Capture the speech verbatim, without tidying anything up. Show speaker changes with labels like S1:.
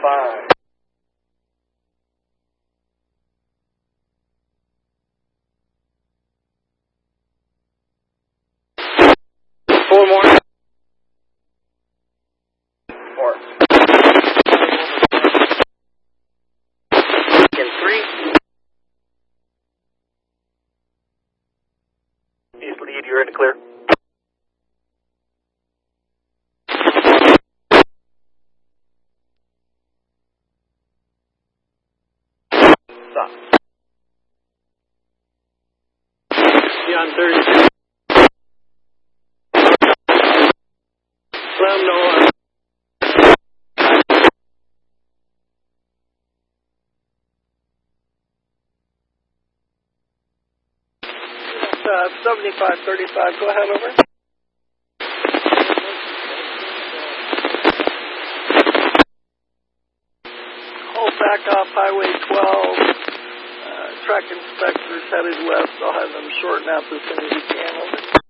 S1: five. Four more. Four. And three. East lead, you're in the clear. Stop. Beyond thirty. Let them know. Uh, seventy-five thirty-five, go ahead, over. Hold back off Highway twelve. Uh, track inspectors headed west. I'll have them shorten out as soon as you can, over.